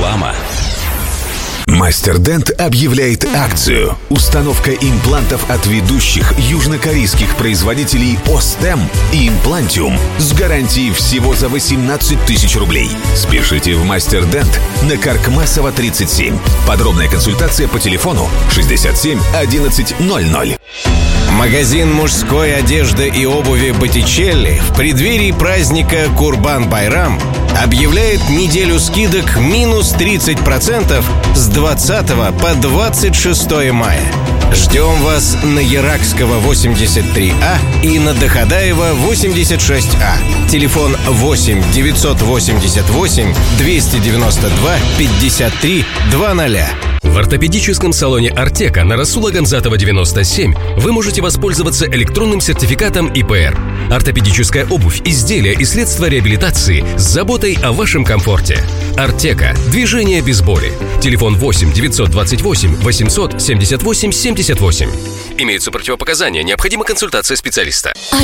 Реклама. Мастер Дент объявляет акцию. Установка имплантов от ведущих южнокорейских производителей Остем и Имплантиум с гарантией всего за 18 тысяч рублей. Спешите в Мастер Дент на Каркмасова 37. Подробная консультация по телефону 67 11 00. Магазин мужской одежды и обуви Боттичелли в преддверии праздника Курбан-Байрам объявляет неделю скидок минус 30% с 20 по 26 мая. Ждем вас на Яракского 83А и на Доходаева 86А. Телефон 8 988 292 53 00. В ортопедическом салоне «Артека» на Расула Гамзатова 97 вы можете воспользоваться электронным сертификатом ИПР. Ортопедическая обувь, изделия и средства реабилитации с заботой о вашем комфорте. «Артека» – движение без боли. Телефон 8 928 800 78 78. Имеются противопоказания, необходима консультация специалиста.